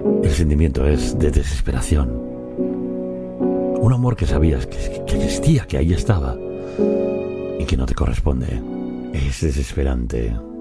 El sentimiento es de desesperación. Un amor que sabías que existía, que ahí estaba y que no te corresponde. Es desesperante.